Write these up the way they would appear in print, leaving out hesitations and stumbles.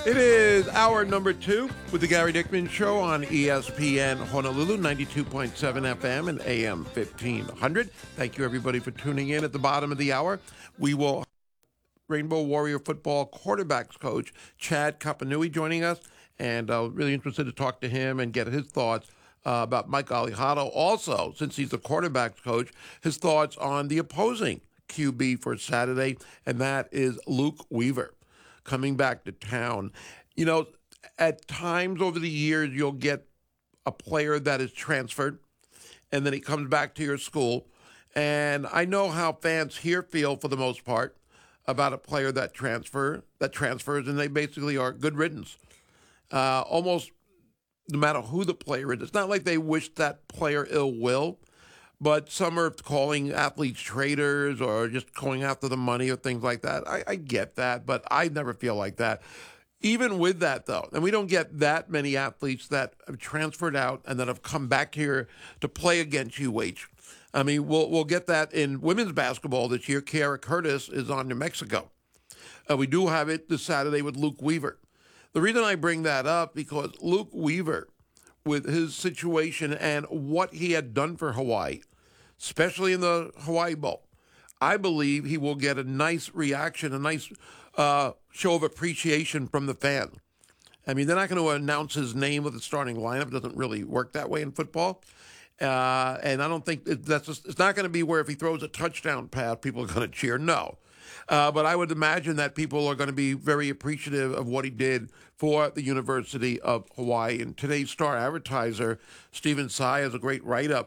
It is hour number 2 with the Gary Dickman Show on ESPN Honolulu, 92.7 FM and AM 1500. Thank you, everybody, for tuning in. At the bottom of the hour, we will have Rainbow Warrior football quarterbacks coach Chad Kapanui joining us, and really interested to talk to him and get his thoughts about Mike Alejado. Also, since he's the quarterbacks coach, his thoughts on the opposing QB for Saturday, and that is Luke Weaver coming back to town. You know, at times over the years, you'll get a player that is transferred, and then he comes back to your school. And I know how fans here feel, for the most part, about a player that transfers, and they basically are good riddance. Almost no matter who the player is. It's not like they wish that player ill will, but some are calling athletes traitors or just going after the money or things like that. I get that, but I never feel like that. Even with that, though, and we don't get that many athletes that have transferred out and that have come back here to play against UH. I mean, we'll get that in women's basketball this year. Kiara Curtis is on New Mexico. We do have it this Saturday with Luke Weaver. The reason I bring that up, because Luke Weaver, with his situation and what he had done for Hawaii, especially in the Hawaii Bowl, I believe he will get a nice reaction, a nice show of appreciation from the fans. I mean, they're not going to announce his name with the starting lineup. It doesn't really work that way in football. And I don't think it's not going to be where if he throws a touchdown pass, people are going to cheer. No. But I would imagine that people are going to be very appreciative of what he did for the University of Hawaii. And today's star advertiser, Stephen Tsai, has a great write-up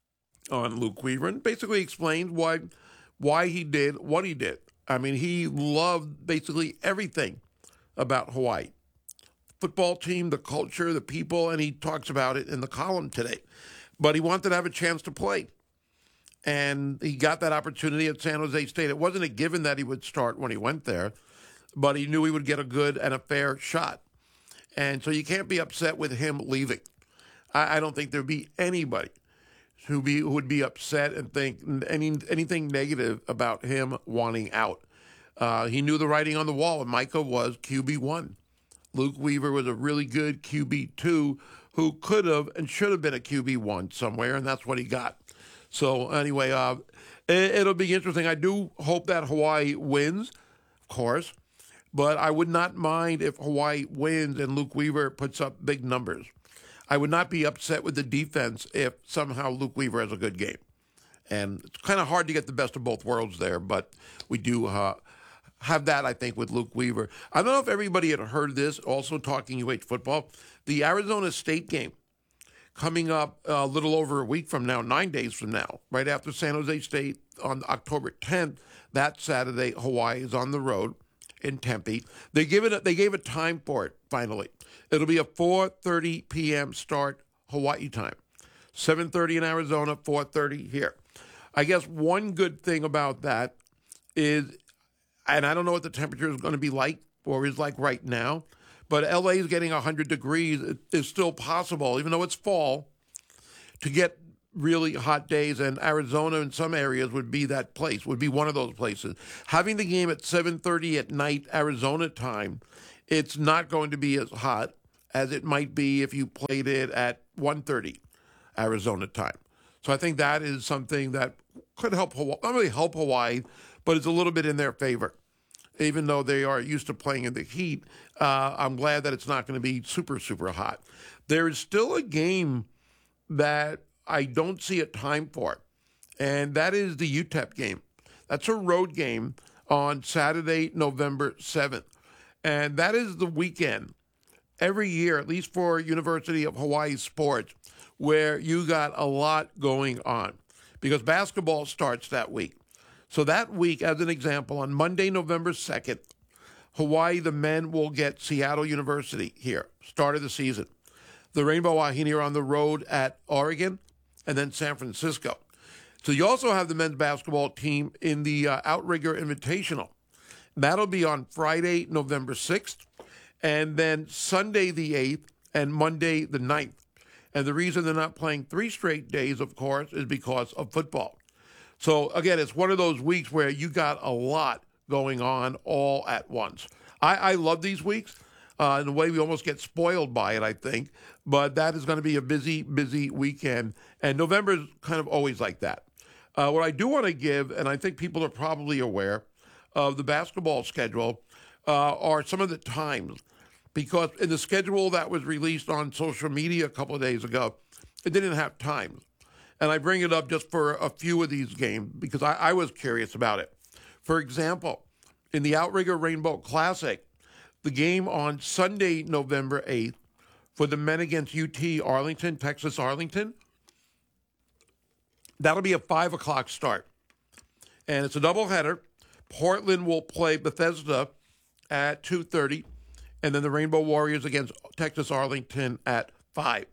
on Luke Weaver and basically explains why he did what he did. I mean, he loved basically everything about Hawaii. Football team, the culture, the people, and he talks about it in the column today. But he wanted to have a chance to play. And he got that opportunity at San Jose State. It wasn't a given that he would start when he went there, but he knew he would get a good and a fair shot. And so you can't be upset with him leaving. I don't think there'd be anybody who would be upset and think anything negative about him wanting out. He knew the writing on the wall, and Micah was QB1. Luke Weaver was a really good QB2 who could have and should have been a QB1 somewhere, and that's what he got. So anyway, it'll be interesting. I do hope that Hawaii wins, of course, but I would not mind if Hawaii wins and Luke Weaver puts up big numbers. I would not be upset with the defense if somehow Luke Weaver has a good game. And it's kind of hard to get the best of both worlds there, but we do have that, I think, with Luke Weaver. I don't know if everybody had heard this, also talking UH football. The Arizona State game coming up a little over a week from now, 9 days from now, right after San Jose State on October 10th. That Saturday, Hawaii is on the road in Tempe. They gave a time for it, finally. It'll be a 4:30 p.m. start Hawaii time. 7:30 in Arizona, 4:30 here. I guess one good thing about that is, and I don't know what the temperature is going to be like or is like right now, but LA is getting 100 degrees. It is still possible, even though it's fall, to get really hot days, and Arizona in some areas would be that place, would be one of those places. Having the game at 7:30 at night, Arizona time, it's not going to be as hot as it might be if you played it at 1:30 Arizona time. So I think that is something that could help Hawaii, not really help Hawaii, but it's a little bit in their favor. Even though they are used to playing in the heat, I'm glad that it's not going to be super, super hot. There is still a game that I don't see a time for, and that is the UTEP game. That's a road game on Saturday, November 7th. And that is the weekend every year, at least for University of Hawaii sports, where you got a lot going on because basketball starts that week. So that week, as an example, on Monday, November 2nd, Hawaii, the men will get Seattle University here, start of the season. The Rainbow Wahine are on the road at Oregon and then San Francisco. So you also have the men's basketball team in the Outrigger Invitational. That'll be on Friday, November 6th, and then Sunday the 8th and Monday the 9th. And the reason they're not playing 3 straight days, of course, is because of football. So, again, it's one of those weeks where you got a lot going on all at once. I love these weeks. In a way, we almost get spoiled by it, I think. But that is going to be a busy, busy weekend. And November is kind of always like that. What I do want to give, and I think people are probably aware of the basketball schedule, are some of the times. Because in the schedule that was released on social media a couple of days ago, it didn't have times. And I bring it up just for a few of these games because I was curious about it. For example, in the Outrigger Rainbow Classic, the game on Sunday, November 8th, for the men against UT Arlington, Texas Arlington, that'll be a 5 o'clock start. And it's a doubleheader. Portland will play Bethesda at 2:30, and then the Rainbow Warriors against Texas Arlington at 5.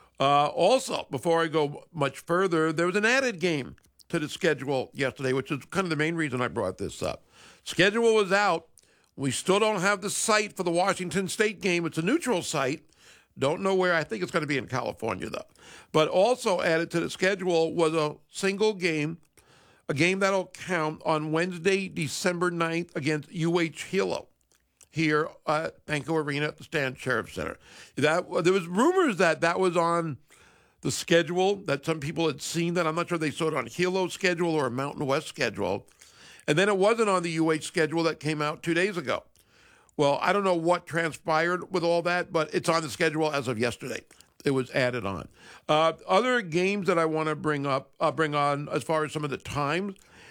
Also, before I go much further, there was an added game to the schedule yesterday, which is kind of the main reason I brought this up. Schedule was out. We still don't have the site for the Washington State game. It's a neutral site. Don't know where. I think it's going to be in California, though. But also added to the schedule was a single game, a game that'll count on Wednesday, December 9th against UH Hilo here at Banco Arena at the Stan Sheriff Center. There was rumors that was on the schedule, that some people had seen that. I'm not sure they saw it on Hilo's schedule or a Mountain West schedule. And then it wasn't on the UH schedule that came out 2 days ago. Well, I don't know what transpired with all that, but it's on the schedule as of yesterday. It was added on. Other games that I want to bring on as far as some of the times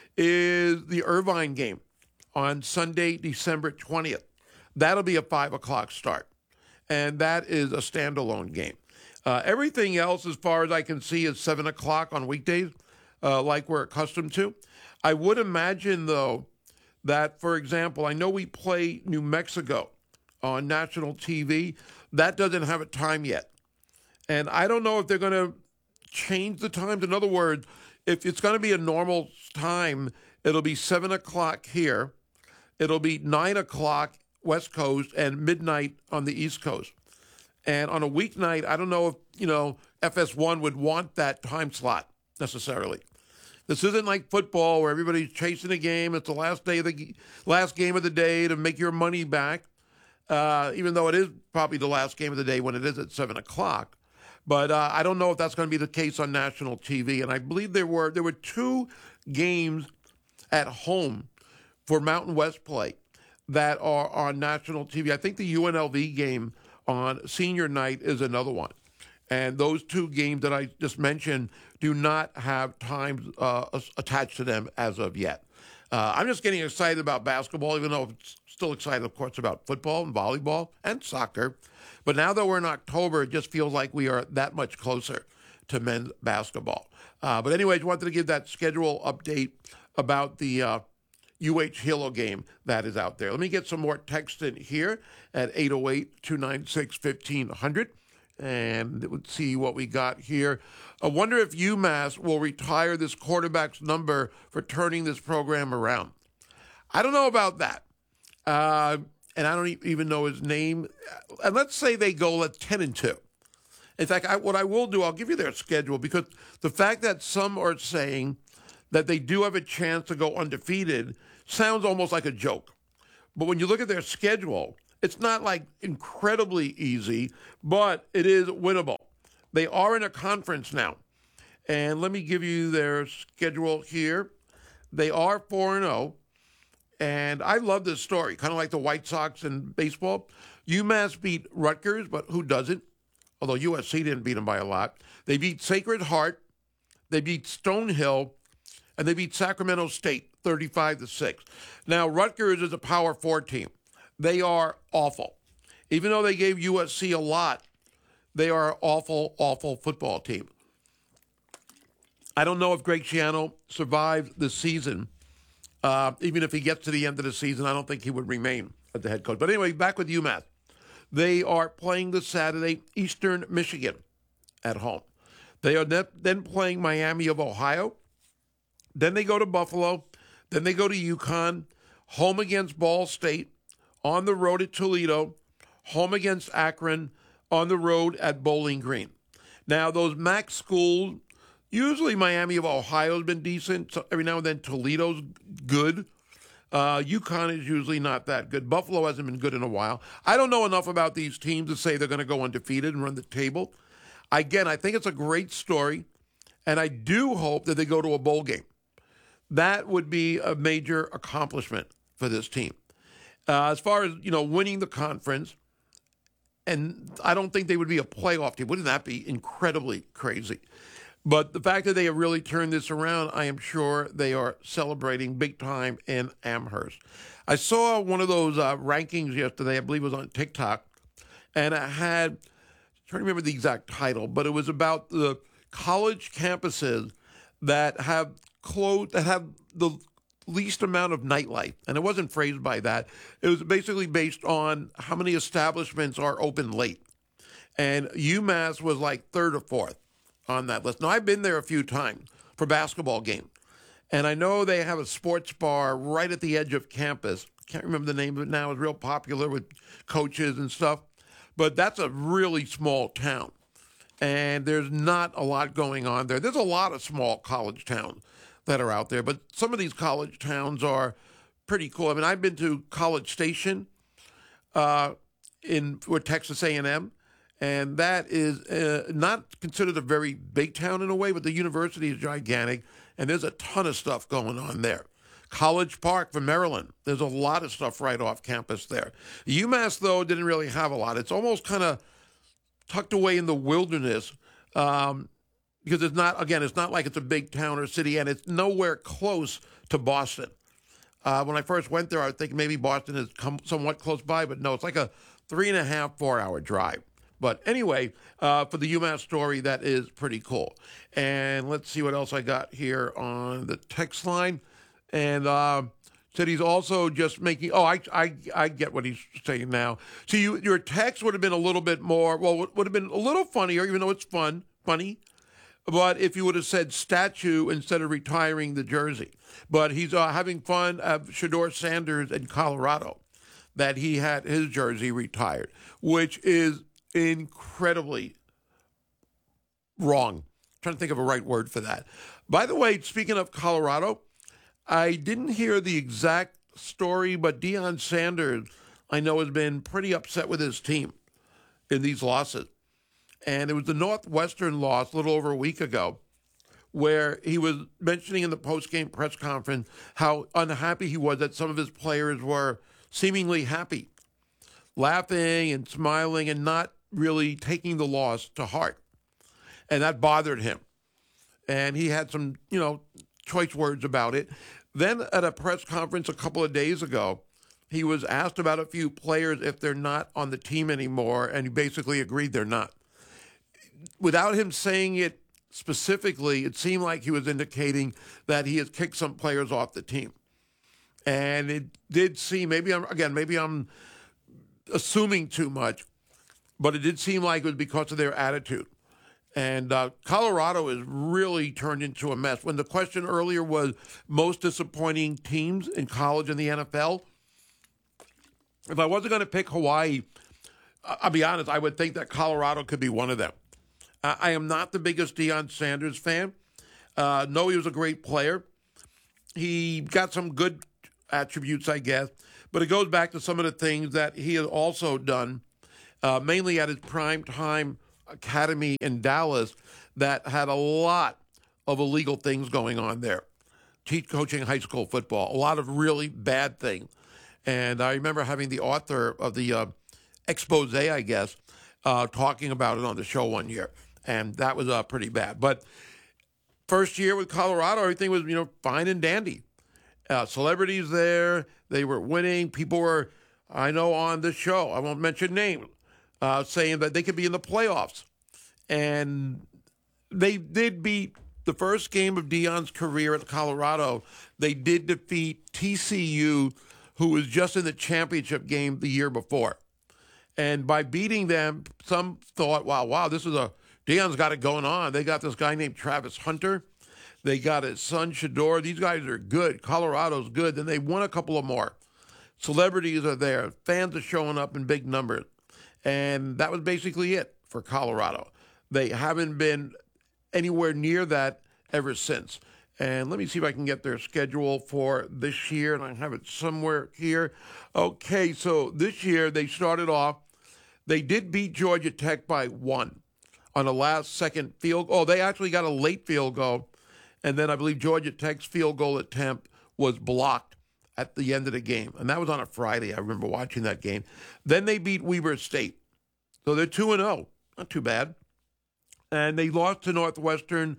is the Irvine game on Sunday, December 20th. That'll be a 5 o'clock start, and that is a standalone game. Everything else, as far as I can see, is 7 o'clock on weekdays, like we're accustomed to. I would imagine, though, that, for example, I know we play New Mexico on national TV. That doesn't have a time yet. And I don't know if they're going to change the times. In other words, if it's going to be a normal time, it'll be 7 o'clock here. It'll be 9 o'clock West Coast and midnight on the East Coast. And on a weeknight, I don't know if, FS1 would want that time slot necessarily. This isn't like football where everybody's chasing a game. It's the last game of the day to make your money back, even though it is probably the last game of the day when it is at 7 o'clock. But I don't know if that's going to be the case on national TV. And I believe there were 2 games at home for Mountain West play that are on national TV. I think the UNLV game on senior night is another one. And those 2 games that I just mentioned do not have times attached to them as of yet. I'm just getting excited about basketball, even though I'm still excited, of course, about football and volleyball and soccer. But now that we're in October, it just feels like we are that much closer to men's basketball. But anyways, wanted to give that schedule update about the UH Hilo game that is out there. Let me get some more text in here at 808-296-1500. And let's see what we got here. I wonder if UMass will retire this quarterback's number for turning this program around. I don't know about that. And I don't even know his name. And let's say they go at 10-2. In fact, what I will do, I'll give you their schedule, because the fact that some are saying that they do have a chance to go undefeated sounds almost like a joke. But when you look at their schedule, it's not like incredibly easy, but it is winnable. They are in a conference now. And let me give you their schedule here. They are 4-0. And I love this story, kind of like the White Sox in baseball. UMass beat Rutgers, but who doesn't? Although USC didn't beat them by a lot. They beat Sacred Heart. They beat Stonehill. And they beat Sacramento State 35-6. Now, Rutgers is a Power 4 team. They are awful. Even though they gave USC a lot, they are an awful, awful football team. I don't know if Greg Schiano survives the season. Even if he gets to the end of the season, I don't think he would remain as the head coach. But anyway, back with UMass. They are playing this Saturday, Eastern Michigan at home. They are then playing Miami of Ohio. Then they go to Buffalo. Then they go to UConn, home against Ball State, on the road at Toledo, home against Akron, on the road at Bowling Green. Now, those MAC schools, usually Miami of Ohio has been decent. So every now and then Toledo's good. UConn is usually not that good. Buffalo hasn't been good in a while. I don't know enough about these teams to say they're going to go undefeated and run the table. Again, I think it's a great story, and I do hope that they go to a bowl game. That would be a major accomplishment for this team. As far as, winning the conference, and I don't think they would be a playoff team. Wouldn't that be incredibly crazy? But the fact that they have really turned this around, I am sure they are celebrating big time in Amherst. I saw one of those rankings yesterday, I believe it was on TikTok, and it had, I'm trying to remember the exact title, but it was about the college campuses that have the least amount of nightlife. And it wasn't phrased by that. It was basically based on how many establishments are open late. And UMass was like third or fourth on that list. Now, I've been there a few times for basketball games. And I know they have a sports bar right at the edge of campus. Can't remember the name of it now. It's real popular with coaches and stuff. But that's a really small town. And there's not a lot going on there. There's a lot of small college towns that are out there, but some of these college towns are pretty cool. I mean, I've been to College Station with Texas A&M, and that is not considered a very big town in a way, but the university is gigantic, and there's a ton of stuff going on there. College Park for Maryland, there's a lot of stuff right off campus there. UMass, though, didn't really have a lot. It's almost kind of tucked away in the wilderness, because it's not like it's a big town or city, and it's nowhere close to Boston. When I first went there, I was thinking maybe Boston is somewhat close by, but no, it's like a 3.5, 4-hour drive. But anyway, for the UMass story, that is pretty cool. And let's see what else I got here on the text line. And said he's also just making. Oh, I get what he's saying now. See, your text would have been a little bit more. Well, would have been a little funnier, even though it's funny. But if you would have said statue instead of retiring the jersey. But he's having fun of Shedeur Sanders in Colorado, that he had his jersey retired, which is incredibly wrong. I'm trying to think of a right word for that. By the way, speaking of Colorado, I didn't hear the exact story, but Deion Sanders, I know, has been pretty upset with his team in these losses. And it was the Northwestern loss a little over a week ago, where he was mentioning in the post-game press conference how unhappy he was that some of his players were seemingly happy, laughing and smiling and not really taking the loss to heart. And that bothered him. And he had some, choice words about it. Then at a press conference a couple of days ago, he was asked about a few players if they're not on the team anymore, and he basically agreed they're not. Without him saying it specifically, it seemed like he was indicating that he has kicked some players off the team. And it did seem, maybe I'm assuming too much, but it did seem like it was because of their attitude. And Colorado has really turned into a mess. When the question earlier was most disappointing teams in college and the NFL, if I wasn't going to pick Hawaii, I'll be honest, I would think that Colorado could be one of them. I am not the biggest Deion Sanders fan. No, he was a great player. He got some good attributes, I guess, but it goes back to some of the things that he has also done, mainly at his primetime academy in Dallas, that had a lot of illegal things going on there. Coaching high school football, a lot of really bad things. And I remember having the author of the expose, I guess, talking about it on the show one year. And that was pretty bad. But first year with Colorado, everything was, fine and dandy. Celebrities there, they were winning. People were, I know on the show, I won't mention names, saying that they could be in the playoffs. And they did beat the first game of Deion's career at Colorado. They did defeat TCU, who was just in the championship game the year before. And by beating them, some thought, wow, Deion's got it going on. They got this guy named Travis Hunter. They got his son, Shedeur. These guys are good. Colorado's good. Then they won a couple of more. Celebrities are there. Fans are showing up in big numbers. And that was basically it for Colorado. They haven't been anywhere near that ever since. And let me see if I can get their schedule for this year, and I have it somewhere here. Okay, so this year they started off, they did beat Georgia Tech by 1 on a last-second field goal. Oh, they actually got a late field goal, and then I believe Georgia Tech's field goal attempt was blocked at the end of the game, and that was on a Friday. I remember watching that game. Then they beat Weber State, so they're 2-0, not too bad. And they lost to Northwestern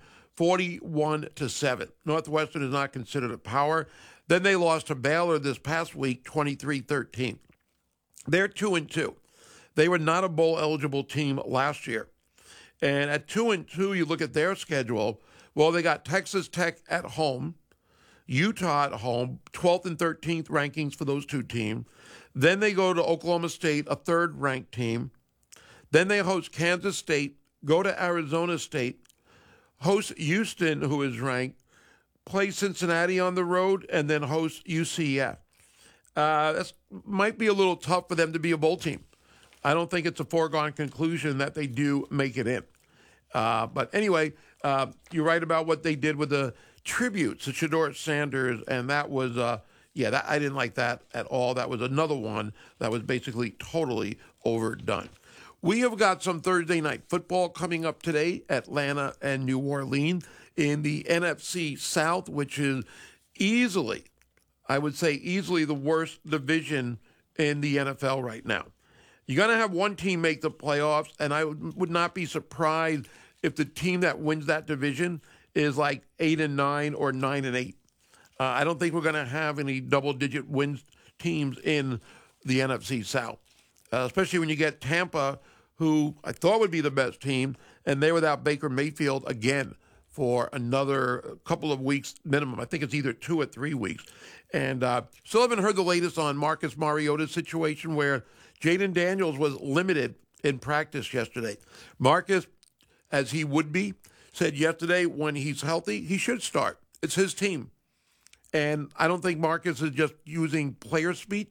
41-7. Northwestern is not considered a power. Then they lost to Baylor this past week, 23-13. They're 2-2. They were not a bowl-eligible team last year. And at 2-2, you look at their schedule. Well, they got Texas Tech at home, Utah at home, 12th and 13th rankings for those two teams. Then they go to Oklahoma State, a third-ranked team. Then they host Kansas State, go to Arizona State, host Houston, who is ranked, play Cincinnati on the road, and then host UCF. That might be a little tough for them to be a bowl team. I don't think it's a foregone conclusion that they do make it in. But anyway, you're right about what they did with the tributes to Shedeur Sanders, and that was, I didn't like that at all. That was another one that was basically totally overdone. We have got some Thursday night football coming up today, Atlanta and New Orleans, in the NFC South, which is easily the worst division in the NFL right now. You're going to have one team make the playoffs, and I would not be surprised if the team that wins that division is like 8-9 or 9-8. I don't think we're going to have any double-digit wins teams in the NFC South, especially when you get Tampa, who I thought would be the best team, and they're without Baker Mayfield again for another couple of weeks minimum. I think it's either 2 or 3 weeks. And still haven't heard the latest on Marcus Mariota's situation, where Jaden Daniels was limited in practice yesterday. Marcus, as he would be, said yesterday when he's healthy, he should start. It's his team. And I don't think Marcus is just using player speak.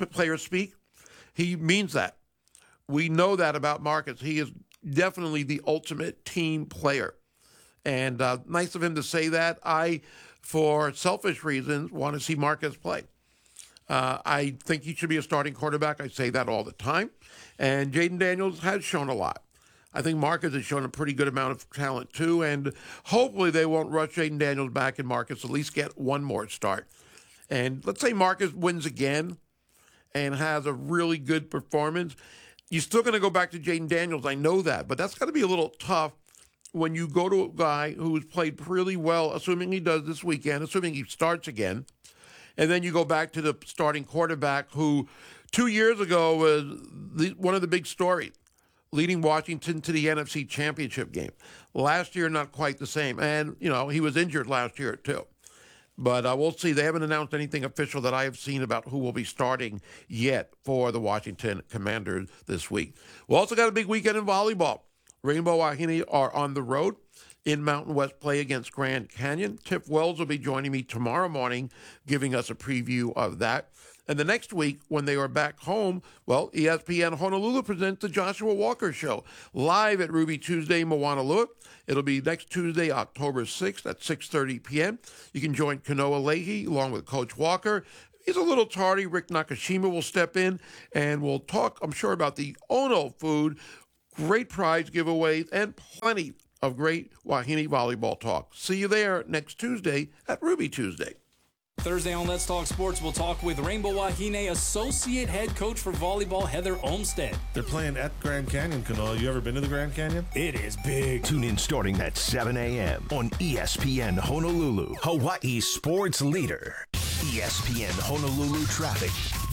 He means that. We know that about Marcus. He is definitely the ultimate team player. And nice of him to say that. I, for selfish reasons, want to see Marcus play. I think he should be a starting quarterback. I say that all the time. And Jaden Daniels has shown a lot. I think Marcus has shown a pretty good amount of talent, too. And hopefully they won't rush Jaden Daniels back, and Marcus at least get one more start. And let's say Marcus wins again and has a really good performance. You're still going to go back to Jaden Daniels. I know that. But that's going to be a little tough when you go to a guy who's played really well, assuming he does this weekend, assuming he starts again. And then you go back to the starting quarterback who 2 years ago was one of the big stories, leading Washington to the NFC Championship game. Last year, not quite the same. And, he was injured last year, too. But we'll see. They haven't announced anything official that I have seen about who will be starting yet for the Washington Commanders this week. We also got a big weekend in volleyball. Rainbow Wahine are on the road in Mountain West play against Grand Canyon. Tiff Wells will be joining me tomorrow morning, giving us a preview of that. And the next week, when they are back home, well, ESPN Honolulu presents the Joshua Walker Show live at Ruby Tuesday, Moanalua. It'll be next Tuesday, October 6th at 6:30 p.m. You can join Kanoa Leahy along with Coach Walker. He's a little tardy. Rick Nakashima will step in, and we'll talk, I'm sure, about the Ono food, great prize giveaways, and plenty of great Wahine volleyball talk. See you there next Tuesday at Ruby Tuesday. Thursday on Let's Talk Sports, we'll talk with Rainbow Wahine Associate Head Coach for Volleyball, Heather Olmstead. They're playing at Grand Canyon, Kanoa. You ever been to the Grand Canyon? It is big. Tune in starting at 7 a.m. on ESPN Honolulu, Hawaii's sports leader. ESPN Honolulu traffic.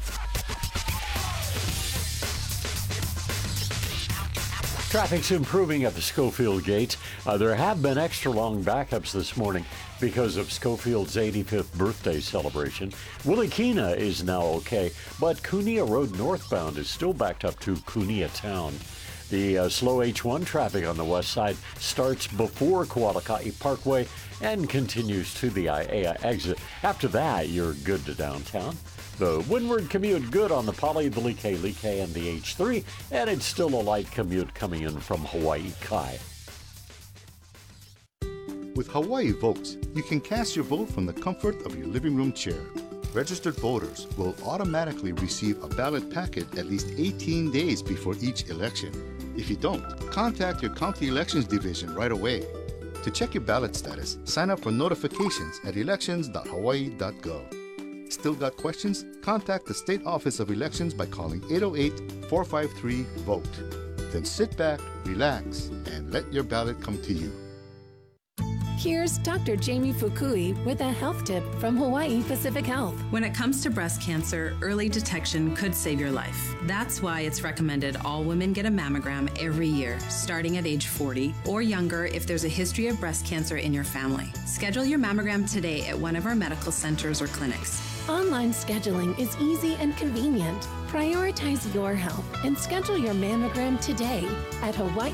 Traffic's improving at the Schofield Gate. There have been extra long backups this morning because of Schofield's 85th birthday celebration. Willie Kina is now okay, but Kunia Road northbound is still backed up to Kunia Town. The slow H1 traffic on the west side starts before Kualakai Parkway and continues to the Aiea exit. After that, you're good to downtown. The windward commute good on the Poly, the Like, and the H3, and it's still a light commute coming in from Hawaii Kai. With Hawaii Votes, you can cast your vote from the comfort of your living room chair. Registered voters will automatically receive a ballot packet at least 18 days before each election. If you don't, contact your county elections division right away. To check your ballot status, sign up for notifications at elections.hawaii.gov. Still got questions? Contact the State Office of Elections by calling 808-453-VOTE. Then sit back, relax, and let your ballot come to you. Here's Dr. Jamie Fukui with a health tip from Hawaii Pacific Health. When it comes to breast cancer, early detection could save your life. That's why it's recommended all women get a mammogram every year, starting at age 40 or younger if there's a history of breast cancer in your family. Schedule your mammogram today at one of our medical centers or clinics. Online scheduling is easy and convenient. Prioritize your health and schedule your mammogram today at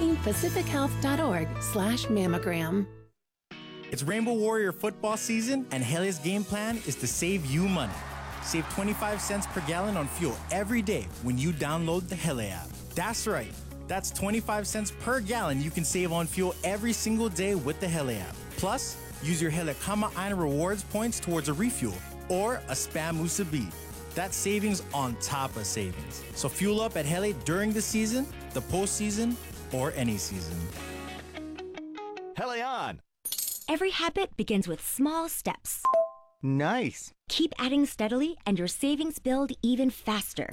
hawaiipacifichealth.org/mammogram. It's Rainbow Warrior football season, and Helia's game plan is to save you money. Save 25 cents per gallon on fuel every day when you download the Helia app. That's right. That's 25 cents per gallon you can save on fuel every single day with the Helia app. Plus, use your Helia Kama'aina rewards points towards a refuel or a Spam Musubi. That's savings on top of savings. So fuel up at Helia during the season, the postseason, or any season. Helion! Every habit begins with small steps. Nice. Keep adding steadily and your savings build even faster.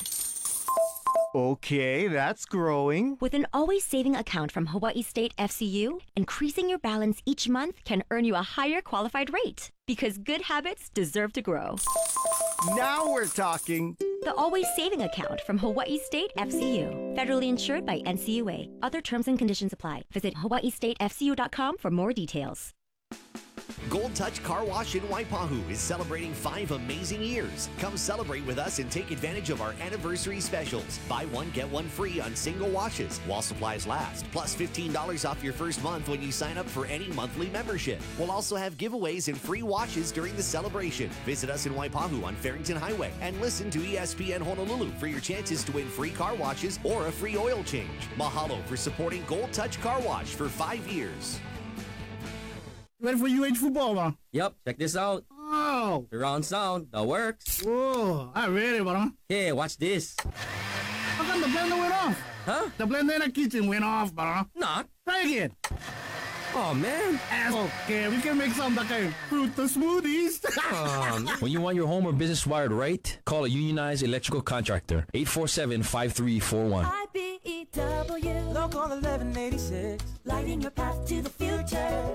Okay, that's growing. With an always saving account from Hawaii State FCU, increasing your balance each month can earn you a higher qualified rate. Because good habits deserve to grow. Now we're talking. The Always Saving Account from Hawaii State FCU. Federally insured by NCUA. Other terms and conditions apply. Visit hawaiistatefcu.com for more details. Gold Touch Car Wash in Waipahu is celebrating 5 amazing years. Come celebrate with us and take advantage of our anniversary specials. Buy one, get one free on single washes while supplies last. Plus $15 off your first month when you sign up for any monthly membership. We'll also have giveaways and free washes during the celebration. Visit us in Waipahu on Farrington Highway and listen to ESPN Honolulu for your chances to win free car washes or a free oil change. Mahalo for supporting Gold Touch Car Wash for 5 years. Ready for UH football, man? Yep, check this out. Oh. Surround sound, that works. Whoa, I'm ready, man. Hey, watch this. How come the blender went off? Huh? The blender in the kitchen went off, man. Not. Try again. Oh, man. Okay, we can make some that kind of fruit smoothies. When you want your home or business wired right, call a unionized electrical contractor. 847-5341. IBEW, Local 1186. Lighting your path to the future.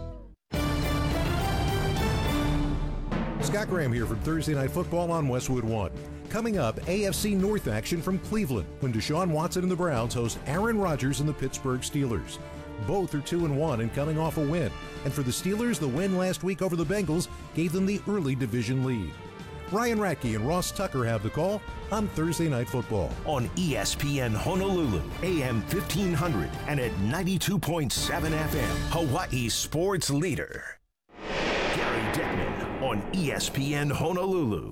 Scott Graham here from Thursday Night Football on Westwood One. Coming up, AFC North action from Cleveland when Deshaun Watson and the Browns host Aaron Rodgers and the Pittsburgh Steelers. Both are 2-1 and coming off a win. And for the Steelers, the win last week over the Bengals gave them the early division lead. Ryan Ratke and Ross Tucker have the call on Thursday Night Football. On ESPN Honolulu, AM 1500 and at 92.7 FM, Hawaii sports leader. Gary Dickman on ESPN Honolulu.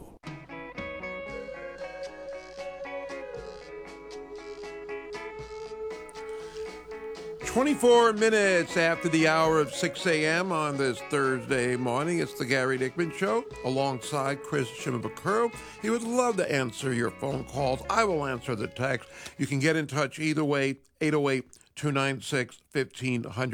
24 minutes after the hour of 6 a.m. on this Thursday morning. It's the Gary Dickman Show alongside Chris Shimabukuro. He would love to answer your phone calls. I will answer the text. You can get in touch either way, 808-296-1500.